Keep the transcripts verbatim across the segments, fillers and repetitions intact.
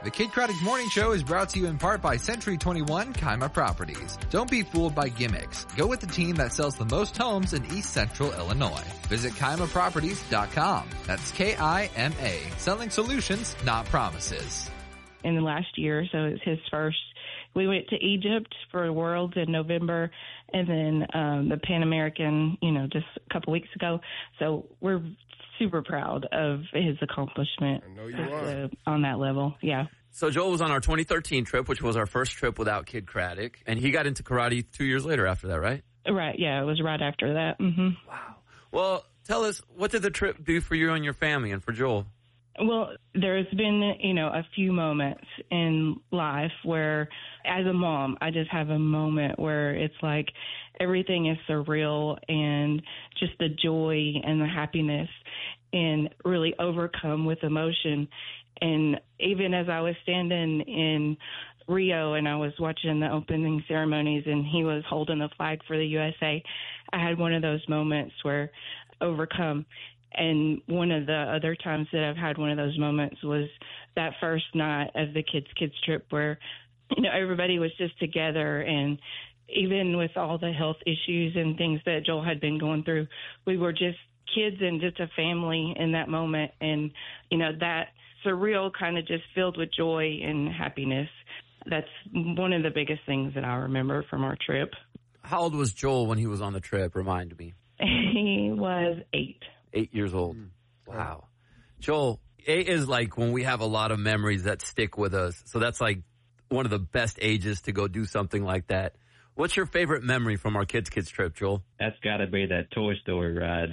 The Kid Craddock Morning Show is brought to you in part by Century twenty-one Kima Properties. Don't be fooled by gimmicks. Go with the team that sells the most homes in East Central Illinois. Visit Kima Properties dot com. That's K I M A. Selling solutions, not promises. In the last year, so it's his first. We went to Egypt for Worlds in November, and then um, the Pan American, you know, just a couple weeks ago. So we're super proud of his accomplishment. I know you are. Uh, on that level, yeah. So Joel was on our twenty thirteen trip, which was our first trip without Kid Craddock, and he got into karate two years later after that, right? Right, yeah, it was right after that. Mm-hmm. Wow. Well, tell us, what did the trip do for you and your family and for Joel? Well, there's been, you know, a few moments in life where, as a mom, I just have a moment where it's like everything is surreal and just the joy and the happiness and really overcome with emotion. And even as I was standing in Rio and I was watching the opening ceremonies and he was holding the flag for the U S A, I had one of those moments where overcome. And one of the other times that I've had one of those moments was that first night of the kids' kids trip where, you know, everybody was just together. And even with all the health issues and things that Joel had been going through, we were just kids and just a family in that moment. And, you know, that surreal kind of just filled with joy and happiness. That's one of the biggest things that I remember from our trip. How old was Joel when he was on the trip? Remind me. He was eight. Eight years old. Wow. Joel, eight is like when we have a lot of memories that stick with us. So that's like one of the best ages to go do something like that. What's your favorite memory from our Kids Kids trip, Joel? That's got to be that Toy Story ride.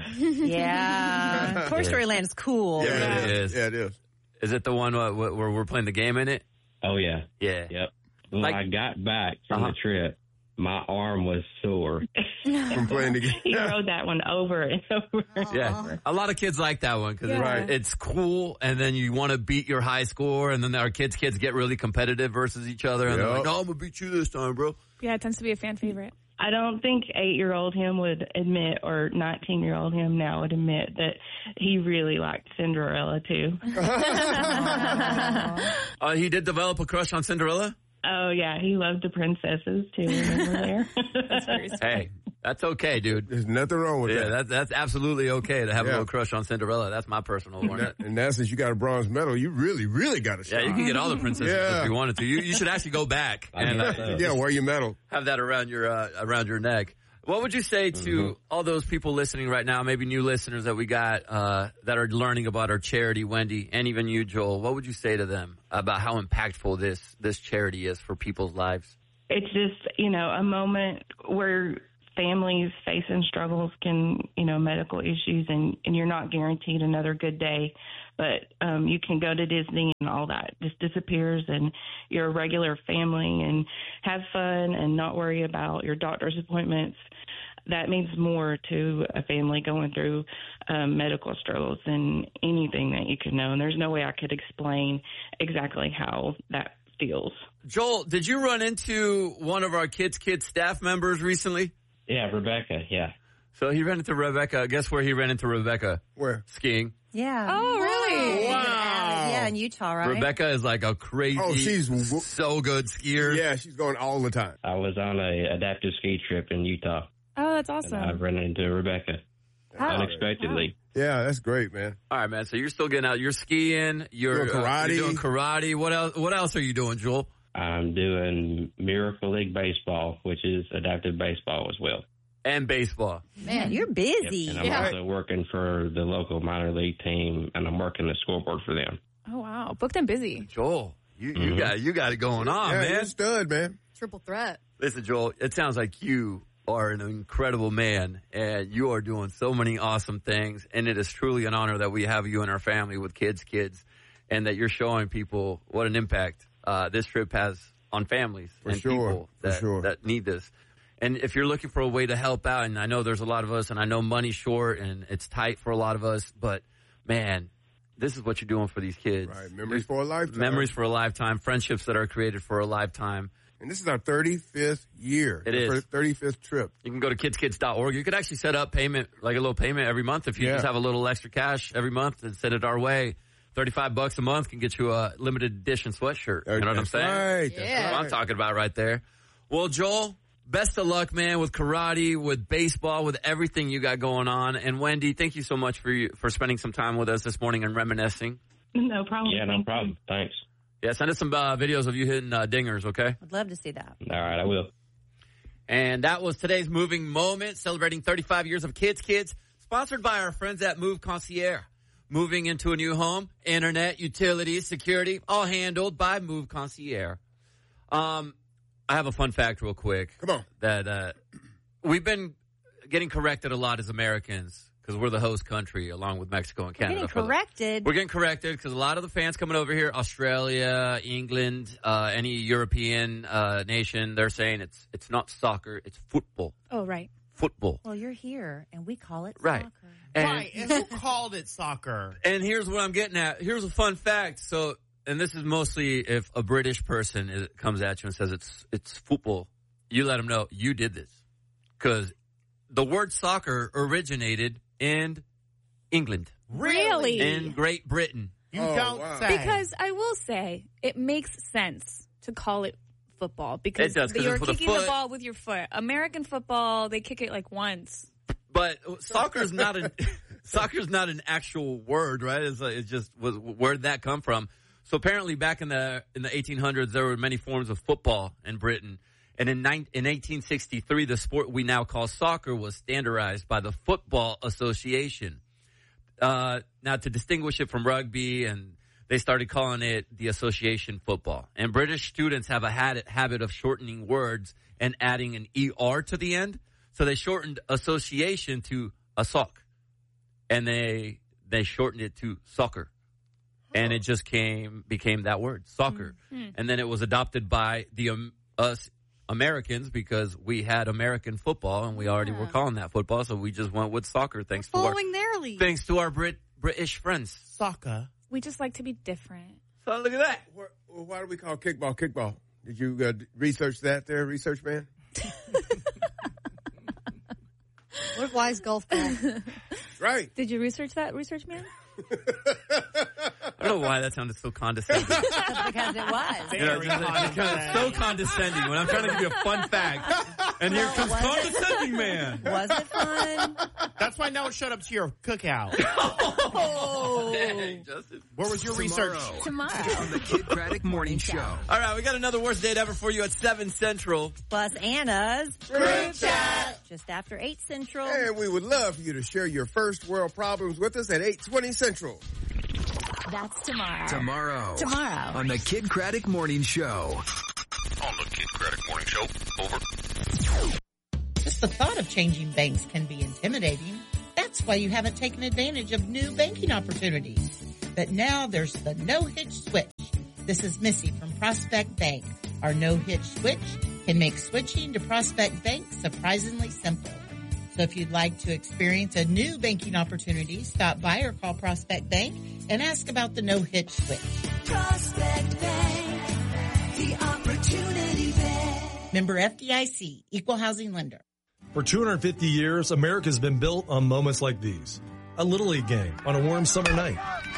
Yeah. Toy Story Land is cool. Yeah, Yeah, it is. Yeah, it is. Is it the one uh, where we're playing the game in it? Oh, yeah. Yeah. Yep. When Like- I got back from Uh-huh. the trip, my arm was sore. From playing the game. He rode that one over and over. Yeah. A lot of kids like that one because Yeah. it's, it's cool, and then you want to beat your high score, and then our kids kids get really competitive versus each other, and they're Yep. like, no, I'm going to beat you this time, bro. Yeah, it tends to be a fan favorite. I don't think eight-year-old him would admit, or nineteen-year-old him now would admit that he really liked Cinderella, too. Uh, he did develop a crush on Cinderella? Oh, yeah, he loved the princesses, too, when they were there. That's very sweet. Hey, that's okay, dude. There's nothing wrong with Yeah, that. that's, that's absolutely okay to have a Yeah. little crush on Cinderella. That's my personal And one. that- and now since you got a bronze medal, you really, really got a shot. Yeah, you can get all the princesses Yeah. if you wanted to. You, you should actually go back I and guess uh, so. Yeah, wear your medal. have that around your uh, around your neck. What would you say to Mm-hmm. all those people listening right now, maybe new listeners that we got uh, that are learning about our charity, Wendy, and even you, Joel? What would you say to them about how impactful this this charity is for people's lives? It's just, you know, a moment where families facing struggles can, you know, medical issues, and, and you're not guaranteed another good day. But um, you can go to Disney and all that just disappears, and you're a regular family and have fun and not worry about your doctor's appointments. That means more to a family going through um, medical struggles than anything that you could know. And there's no way I could explain exactly how that feels. Joel, did you run into one of our Kids Kids staff members recently? Yeah, Rebecca, yeah. So he ran into Rebecca. Guess where he ran into Rebecca? Where? Skiing. Yeah. Oh, really? Wow. Yeah, in Utah, right? Rebecca is like a crazy, Oh, she's w- so good skier. Yeah, she's going all the time. I was on a adaptive ski trip in Utah, Oh, that's and I awesome. ran into Rebecca unexpectedly. Yeah, that's great, man. All right, man. So you're still getting out. You're skiing. You're Doing karate. Uh, you're doing karate. What else? What else are you doing, Joel? I'm doing Miracle League Baseball, which is adaptive baseball as well. And baseball. Man, you're busy. And I'm Yeah. also working for the local minor league team, and I'm working the scoreboard for them. Oh, wow. Booked and busy. Joel, you, you Mhm. got you got it going on, yeah, man. you're a stud, man. Triple threat. Listen, Joel, it sounds like you are an incredible man, and you are doing so many awesome things, and it is truly an honor that we have you in our family with Kids Kids, and that you're showing people what an impact uh, this trip has on families For and sure, people for that, sure. that need this. And if you're looking for a way to help out, and I know there's a lot of us, and I know money's short, and it's tight for a lot of us, but, man, this is what you're doing for these kids. Right, memories for a lifetime. Memories for a lifetime, friendships that are created for a lifetime. And this is our thirty-fifth year. It Our is. thirty-fifth trip. You can go to kids kids dot org. You could actually set up payment, like a little payment every month if you Yeah. just have a little extra cash every month and send it our way. thirty-five bucks a month can get you a limited edition sweatshirt. You know what I'm saying? Right. Yeah. That's what I'm talking about right there. Well, Joel, best of luck, man, with karate, with baseball, with everything you got going on. And Wendy, thank you so much for you, for spending some time with us this morning and reminiscing. No problem. Yeah, no Thank problem. you. Thanks. Yeah, send us some uh, videos of you hitting uh, dingers, okay? I'd love to see that. All right, I will. And that was today's Moving Moment, celebrating thirty-five years of Kids Kids, sponsored by our friends at Move Concierge. Moving into a new home, internet, utilities, security, all handled by Move Concierge. Um, I have a fun fact real quick. Come on. That uh, we've been getting corrected a lot as Americans because we're the host country along with Mexico and Canada. Getting for the- corrected. We're getting corrected because a lot of the fans coming over here, Australia, England, uh, any European uh, nation, they're saying it's it's not soccer, it's football. Oh, right. Football. Well, you're here, and we call it Right. soccer. And, Right, and who called it soccer? and here's what I'm getting at. Here's a fun fact. So, and this is mostly if a British person is, comes at you and says it's it's football, you let them know you did this. Because the word soccer originated in England, Really? in Great Britain. You Oh, don't wow. say. Because I will say, it makes sense to call it football because It does, 'cause you're it's with a kicking the foot. ball with your foot. American football, they kick it like once. But soccer's not an soccer's not an actual word, right? It's, like, it's just was, where did that come from? So apparently, back in the in the eighteen hundreds, there were many forms of football in Britain, and in nine, in eighteen sixty-three, the sport we now call soccer was standardized by the Football Association. Uh, now, to distinguish it from rugby, and they started calling it the association football. And British students have a had, habit of shortening words and adding an er to the end. So they shortened association to a sock, and they they shortened it to soccer, and it just came became that word, soccer. Mm-hmm. And then it was adopted by the um, us Americans because we had American football, and we already Yeah. were calling that football, so we just went with soccer. Thanks to our Following their lead. thanks to our Brit British friends. Soccer. We just like to be different. So look at that. Wh- well, Why do we call kickball kickball? Did you uh, research that there, research man? What wise golf ball? Right. Did you research that, research man? I don't know why that sounded so condescending. That's because it was. You know, Very just- it's kind of so condescending when I'm trying to give you a fun fact, and here Well, comes was it? condescending man. Was it fun? That's why no one showed up to your cookout. Oh. Dang, Justin. Where was your research? Tomorrow. On the Kid Craddock Morning Show. All right, we got another worst date ever for you at seven Central. Plus Anna's group chat. Just after eight Central. And we would love for you to share your first world problems with us at eight twenty Central. That's tomorrow. Tomorrow. Tomorrow. On the Kid Craddock Morning Show. On the Kid Craddock Morning Show. Over. Just the thought of changing banks can be intimidating. That's why you haven't taken advantage of new banking opportunities. But now there's the no-hitch switch. This is Missy from Prospect Bank. Our no-hitch switch can make switching to Prospect Bank surprisingly simple. So if you'd like to experience a new banking opportunity, stop by or call Prospect Bank and ask about the no-hitch switch. Prospect Bank, the opportunity bank. Member F D I C, Equal Housing Lender. For two hundred fifty years, America's been built on moments like these. A Little League game on a warm summer night.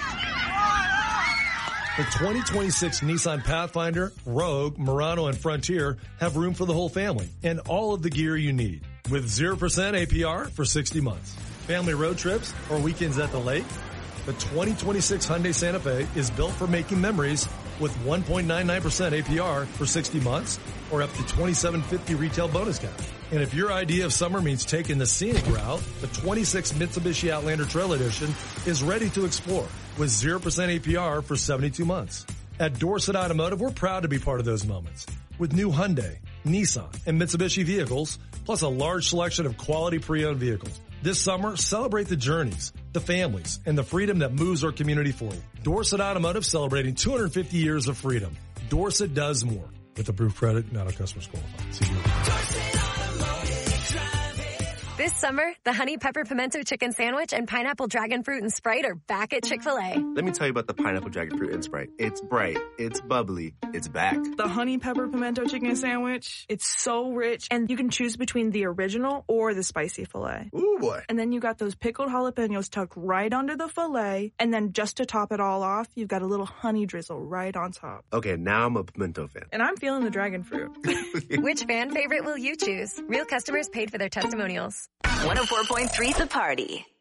The twenty twenty-six Nissan Pathfinder, Rogue, Murano, and Frontier have room for the whole family and all of the gear you need. With zero percent A P R for sixty months. Family road trips or weekends at the lake? The twenty twenty-six Hyundai Santa Fe is built for making memories with one point nine nine percent A P R for sixty months or up to twenty-seven fifty retail bonus cash. And if your idea of summer means taking the scenic route, the twenty-six Mitsubishi Outlander Trail Edition is ready to explore with zero percent A P R for seventy-two months. At Dorset Automotive, we're proud to be part of those moments with new Hyundai, Nissan, and Mitsubishi vehicles, plus a large selection of quality pre-owned vehicles. This summer, celebrate the journeys, the families, and the freedom that moves our community forward. Dorset Automotive celebrating two hundred fifty years of freedom. Dorset does more. With approved credit, not a customer's qualified. See you later. This summer, the Honey Pepper Pimento Chicken Sandwich and Pineapple Dragon Fruit and Sprite are back at Chick-fil-A. Let me tell you about the Pineapple Dragon Fruit and Sprite. It's bright, it's bubbly, it's back. The Honey Pepper Pimento Chicken Sandwich, it's so rich, and you can choose between the original or the spicy filet. Ooh, boy. And then you got those pickled jalapenos tucked right under the filet, and then just to top it all off, you've got a little honey drizzle right on top. Okay, now I'm a pimento fan. And I'm feeling the dragon fruit. Which fan favorite will you choose? Real customers paid for their testimonials. one oh four point three The Party.